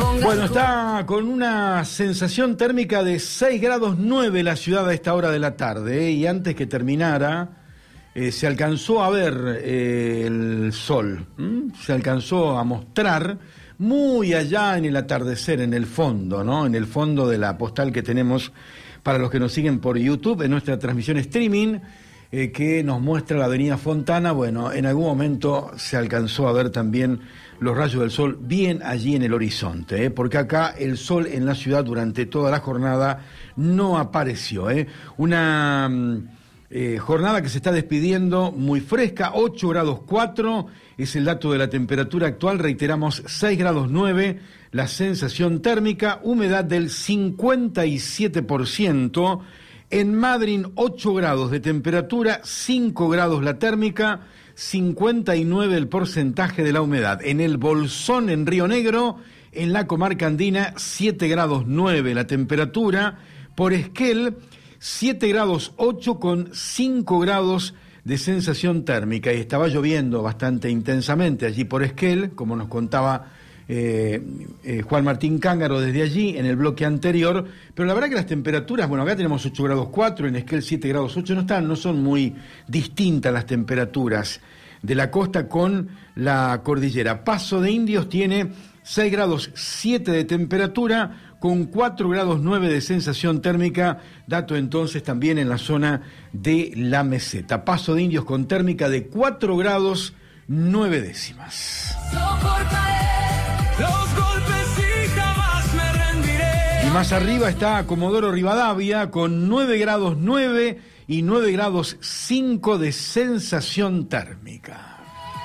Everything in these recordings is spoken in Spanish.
Bueno, está con una sensación térmica de 6 grados 9 la ciudad a esta hora de la tarde, y antes que terminara se alcanzó a ver el sol, se alcanzó a mostrar muy allá en el atardecer, en el fondo, ¿no? En el fondo de la postal que tenemos para los que nos siguen por YouTube, en nuestra transmisión streaming, que nos muestra la avenida Fontana. Bueno, en algún momento se alcanzó a ver también los rayos del sol bien allí en el horizonte, porque acá el sol en la ciudad durante toda la jornada no apareció, una jornada que se está despidiendo muy fresca. 8 grados 4 es el dato de la temperatura actual, reiteramos 6 grados 9 la sensación térmica, humedad del 57%, en Madryn 8 grados de temperatura, 5 grados la térmica, 59 el porcentaje de la humedad. En el Bolsón, en Río Negro, en la comarca andina, 7 grados 9 la temperatura. Por Esquel, 7 grados 8 con 5 grados de sensación térmica. Y estaba lloviendo bastante intensamente allí por Esquel, como nos contaba Juan Martín Cángaro desde allí en el bloque anterior, pero la verdad que las temperaturas, bueno, acá tenemos 8 grados 4, en Esquel 7 grados 8, no son muy distintas las temperaturas de la costa con la cordillera. Paso de Indios tiene 6 grados 7 de temperatura con 4 grados 9 de sensación térmica, dato entonces también en la zona de la meseta. Paso de Indios con térmica de 4 grados 9 décimas. Y más arriba está Comodoro Rivadavia con 9 grados 9 y 9 grados 5 de sensación térmica.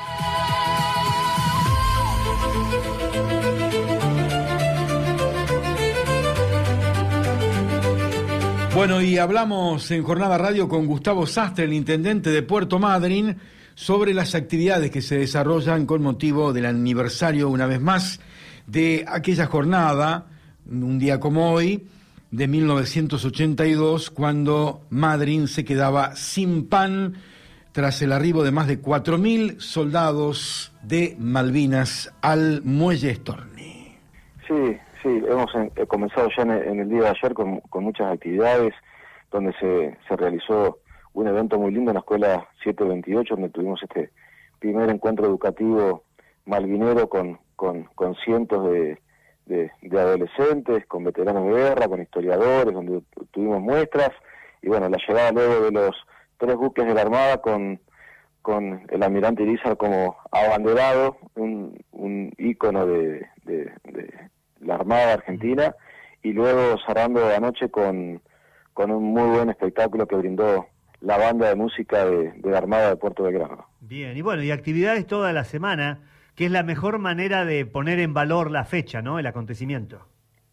Bueno, y hablamos en Jornada Radio con Gustavo Sastre, el intendente de Puerto Madryn, sobre las actividades que se desarrollan con motivo del aniversario, una vez más, de aquella jornada, un día como hoy, de 1982, cuando Madryn se quedaba sin pan tras el arribo de más de 4.000 soldados de Malvinas al muelle Storni. Sí, hemos comenzado ya en el día de ayer con muchas actividades, donde se realizó un evento muy lindo en la escuela 728, donde tuvimos este primer encuentro educativo malvinero con cientos de adolescentes, con veteranos de guerra, con historiadores, donde tuvimos muestras, y bueno, la llegada luego de los 3 buques de la Armada con el almirante Irízar como abanderado, un ícono de la Armada Argentina, y luego cerrando anoche con un muy buen espectáculo que brindó la banda de música de la Armada de Puerto Belgrano. Bien, y bueno, y actividades toda la semana, que es la mejor manera de poner en valor la fecha, ¿no?, el acontecimiento.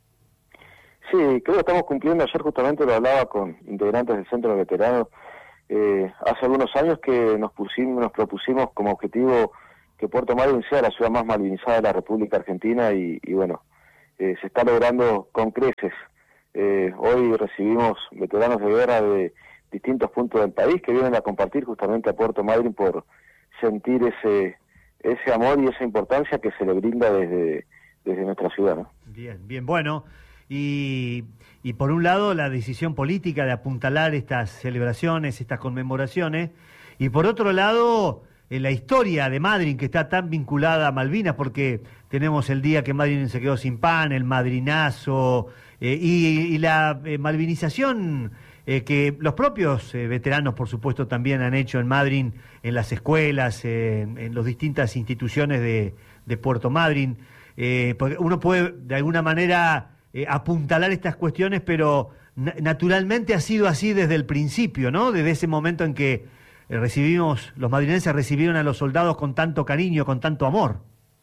Sí, creo que estamos cumpliendo. Ayer justamente lo hablaba con integrantes del Centro de Veteranos. Hace algunos años que nos propusimos como objetivo que Puerto Madryn sea la ciudad más malvinizada de la República Argentina, y bueno, se está logrando con creces. Hoy recibimos veteranos de guerra de distintos puntos del país que vienen a compartir justamente a Puerto Madryn por sentir ese amor y esa importancia que se le brinda desde nuestra ciudad, ¿no? Bien, bueno, y por un lado la decisión política de apuntalar estas celebraciones, estas conmemoraciones, y por otro lado la historia de Madryn, que está tan vinculada a Malvinas, porque tenemos el día que Madryn se quedó sin pan, el madrinazo, y la malvinización que los propios veteranos, por supuesto, también han hecho en Madryn, en las escuelas, en las distintas instituciones de Puerto Madryn. Porque uno puede, de alguna manera, apuntalar estas cuestiones, pero naturalmente ha sido así desde el principio, ¿no? Desde ese momento en que los madrinenses recibieron a los soldados con tanto cariño, con tanto amor.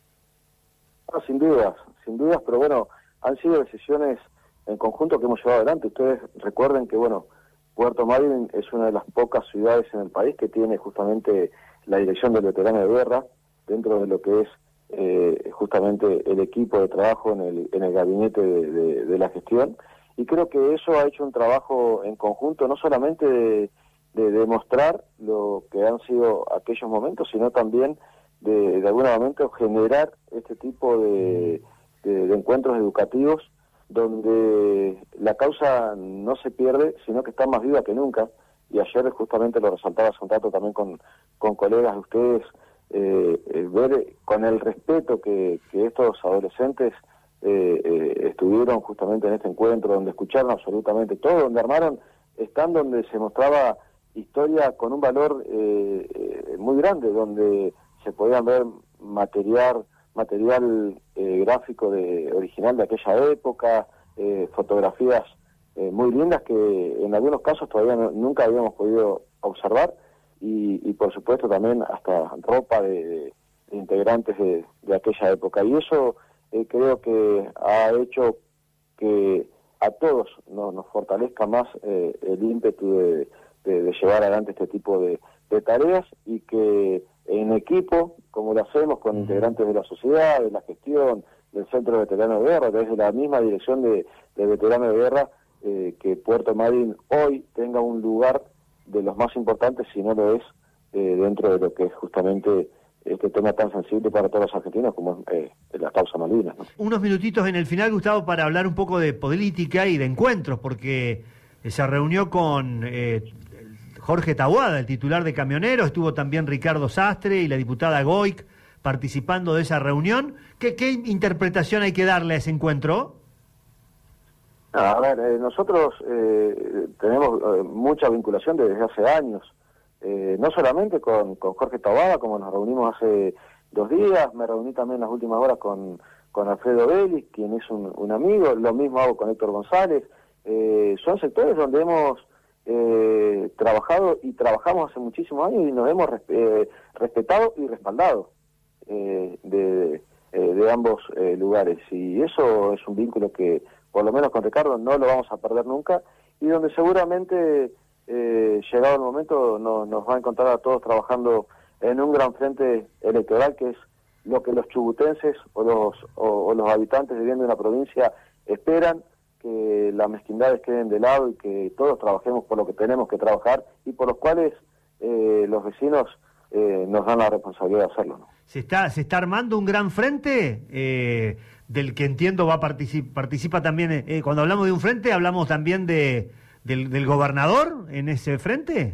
No, sin dudas, pero bueno, han sido decisiones en conjunto que hemos llevado adelante. Ustedes recuerden que, bueno, Puerto Madryn es una de las pocas ciudades en el país que tiene justamente la dirección del veterano de guerra dentro de lo que es justamente el equipo de trabajo en el gabinete de la gestión, y creo que eso ha hecho un trabajo en conjunto, no solamente de demostrar lo que han sido aquellos momentos, sino también de algún momento generar este tipo de de encuentros educativos donde la causa no se pierde, sino que está más viva que nunca. Y ayer justamente lo resaltaba hace un rato también con colegas de ustedes, ver con el respeto que estos adolescentes estuvieron justamente en este encuentro, donde escucharon absolutamente todo, donde armaron stand donde se mostraba historia con un valor muy grande, donde se podían ver material gráfico original de aquella época, fotografías muy lindas que en algunos casos todavía nunca habíamos podido observar, y por supuesto también hasta ropa de integrantes de aquella época. Y eso creo que ha hecho que a todos nos fortalezca más el ímpetu de llevar adelante este tipo de tareas, y que en equipo, como lo hacemos con integrantes de la sociedad, de la gestión, del Centro de Veteranos de Guerra, desde la misma dirección de Veteranos de Guerra, que Puerto Madryn hoy tenga un lugar de los más importantes, si no lo es, dentro de lo que es justamente este tema tan sensible para todos los argentinos como es la causa Malvinas, ¿no? Unos minutitos en el final, Gustavo, para hablar un poco de política y de encuentros, porque se reunió con Jorge Taboada, el titular de Camioneros, estuvo también Ricardo Sastre y la diputada Goic participando de esa reunión. ¿Qué interpretación hay que darle a ese encuentro? A ver, nosotros tenemos mucha vinculación desde hace años, no solamente con Jorge Taboada, como nos reunimos hace 2 días, me reuní también en las últimas horas con Alfredo Vélez, quien es un amigo, lo mismo hago con Héctor González. Son sectores donde hemos trabajado y trabajamos hace muchísimos años y nos hemos respetado y respaldado de ambos lugares, y eso es un vínculo que por lo menos con Ricardo no lo vamos a perder nunca, y donde seguramente llegado el momento nos va a encontrar a todos trabajando en un gran frente electoral, que es lo que los chubutenses o los habitantes viviendo en la provincia esperan, que las mezquindades queden de lado y que todos trabajemos por lo que tenemos que trabajar y por los cuales los vecinos nos dan la responsabilidad de hacerlo, ¿no? Se está armando un gran frente del que entiendo participa también. Cuando hablamos de un frente, hablamos también del gobernador en ese frente.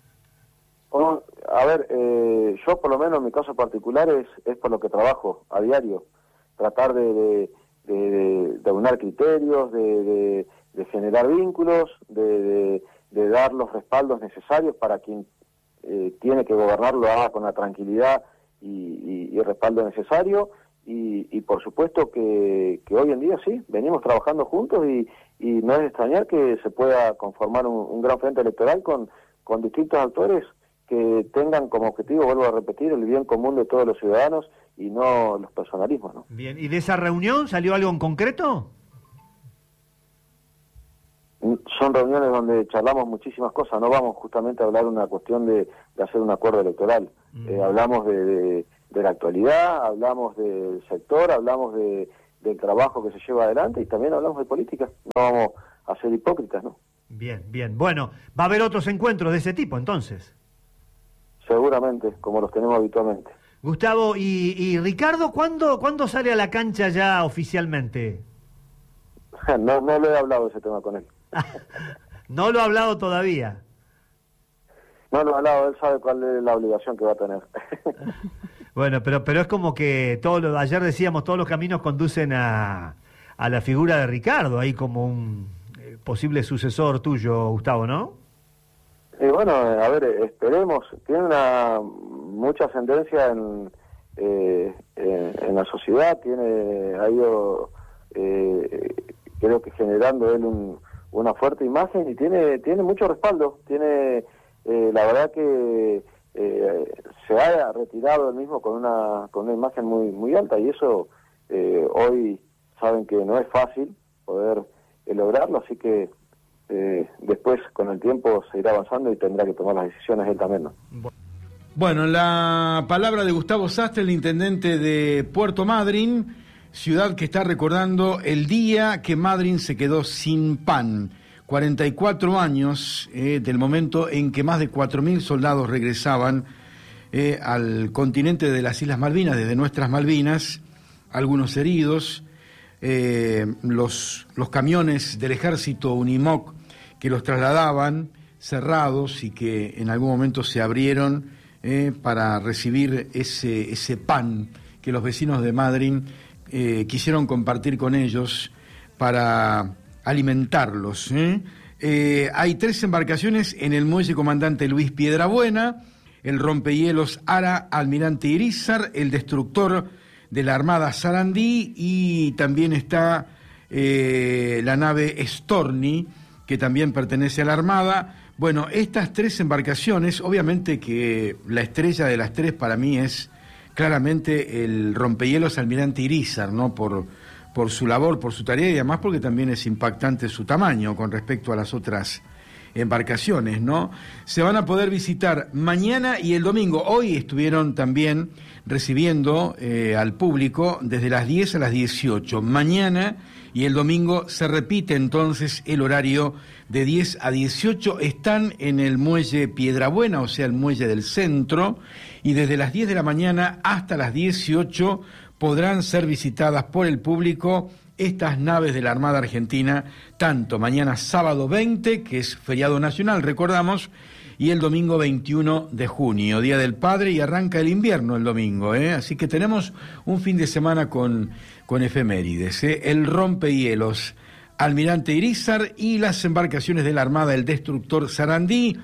A ver, yo por lo menos en mi caso particular es por lo que trabajo a diario, tratar de aunar criterios, de generar vínculos, de dar los respaldos necesarios para quien tiene que gobernar, lo haga con la tranquilidad y respaldo necesario, y por supuesto que hoy en día sí, venimos trabajando juntos, y no es de extrañar que se pueda conformar un gran frente electoral con distintos actores que tengan como objetivo, vuelvo a repetir, el bien común de todos los ciudadanos y no los personalismos, ¿no? Bien, ¿y de esa reunión salió algo en concreto? Son reuniones donde charlamos muchísimas cosas, no vamos justamente a hablar una cuestión de hacer un acuerdo electoral. Hablamos de la actualidad, hablamos del sector, hablamos del trabajo que se lleva adelante, y también hablamos de política. No vamos a ser hipócritas, ¿no? Bien, bien. Bueno, ¿va a haber otros encuentros de ese tipo entonces? Seguramente, como los tenemos habitualmente. Gustavo, y Ricardo, ¿cuándo sale a la cancha ya oficialmente? No lo he hablado de ese tema con él. ¿No lo ha hablado todavía? No lo he hablado, él sabe cuál es la obligación que va a tener. Bueno, pero es como que ayer decíamos, todos los caminos conducen a la figura de Ricardo, ahí como un posible sucesor tuyo, Gustavo, ¿no? Bueno, a ver, esperemos. Tiene mucha ascendencia en la sociedad, ha ido, creo que generando él una fuerte imagen, y tiene mucho respaldo. Tiene, la verdad que se ha retirado él mismo con una imagen muy muy alta, y eso hoy saben que no es fácil poder lograrlo, así que después con el tiempo se irá avanzando y tendrá que tomar las decisiones él también, ¿no? Bueno, la palabra de Gustavo Sastre, el intendente de Puerto Madryn, ciudad que está recordando el día que Madryn se quedó sin pan. 44 años del momento en que más de 4.000 soldados regresaban al continente de las Islas Malvinas, desde nuestras Malvinas, algunos heridos, los camiones del ejército Unimog que los trasladaban cerrados y que en algún momento se abrieron para recibir ese pan que los vecinos de Madryn quisieron compartir con ellos para alimentarlos. Hay 3 embarcaciones en el muelle Comandante Luis Piedrabuena, el rompehielos Ara Almirante Irízar, el destructor de la Armada Sarandí, y también está la nave Storni, que también pertenece a la Armada. Bueno, estas 3 embarcaciones, obviamente que la estrella de las 3 para mí es claramente el rompehielos Almirante Irízar, ¿no? Por su labor, por su tarea, y además porque también es impactante su tamaño con respecto a las otras embarcaciones, ¿no? Se van a poder visitar mañana y el domingo. Hoy estuvieron también recibiendo al público desde las 10 a las 18. Mañana y el domingo se repite entonces el horario de 10 a 18. Están en el muelle Piedrabuena, o sea, el muelle del centro, y desde las 10 de la mañana hasta las 18 podrán ser visitadas por el público estas naves de la Armada Argentina, tanto mañana sábado 20, que es feriado nacional, recordamos, y el domingo 21 de junio, Día del Padre, y arranca el invierno el domingo, así que tenemos un fin de semana con efemérides, el rompehielos Almirante Irízar y las embarcaciones de la Armada, el destructor Sarandí,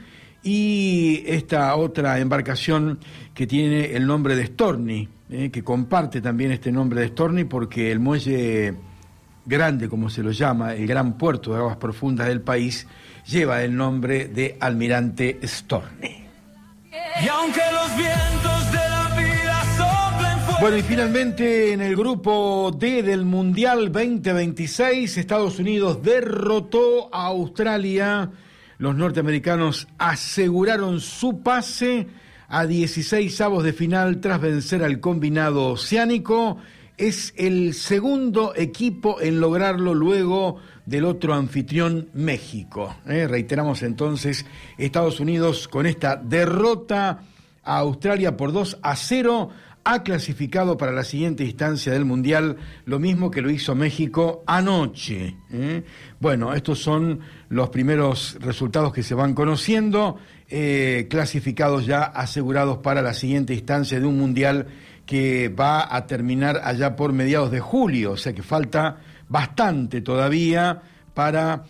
y esta otra embarcación que tiene el nombre de Storni, que comparte también este nombre de Storni porque el muelle grande, como se lo llama, el gran puerto de aguas profundas del país, lleva el nombre de Almirante Storni. Y aunque los vientos de la vida soplen fuerte... Bueno, y finalmente en el grupo D del Mundial 2026, Estados Unidos derrotó a Australia. Los norteamericanos aseguraron su pase a 16avos de final tras vencer al combinado oceánico. Es el segundo equipo en lograrlo luego del otro anfitrión, México. Reiteramos entonces, Estados Unidos con esta derrota a Australia por 2-0 ha clasificado para la siguiente instancia del Mundial, lo mismo que lo hizo México anoche. Bueno, estos son los primeros resultados que se van conociendo, clasificados ya, asegurados para la siguiente instancia de un Mundial que va a terminar allá por mediados de julio, o sea que falta bastante todavía para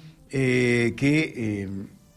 que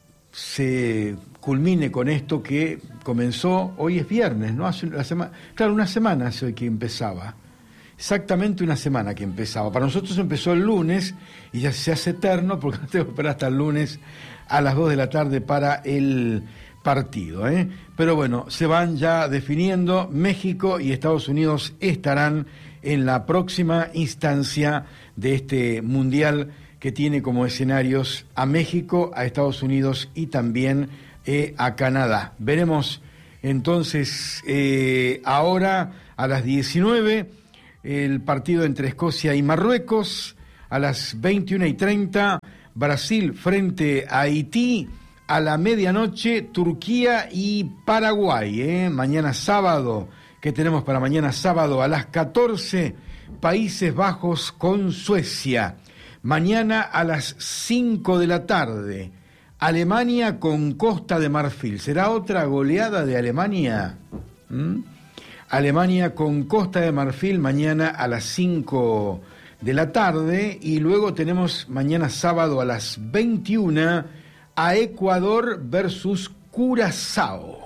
se culmine con esto que comenzó, hoy es viernes, ¿no? Hace una semana, claro, una semana hace hoy que empezaba, exactamente una semana que empezaba. Para nosotros empezó el lunes y ya se hace eterno porque no tengo que esperar hasta el lunes a las 2 de la tarde para el partido, Pero bueno, se van ya definiendo. México y Estados Unidos estarán en la próxima instancia de este mundial que tiene como escenarios a México, a Estados Unidos y también a Canadá. Veremos entonces ahora a las 19 el partido entre Escocia y Marruecos, a las 21:30 Brasil frente a Haití, a la medianoche Turquía y Paraguay. Mañana sábado, ¿qué tenemos para mañana sábado? A las 14 Países Bajos con Suecia. Mañana a las 5 de la tarde Alemania con Costa de Marfil. ¿Será otra goleada de Alemania? Alemania con Costa de Marfil mañana a las 5 de la tarde. Y luego tenemos mañana sábado a las 21 a Ecuador versus Curazao.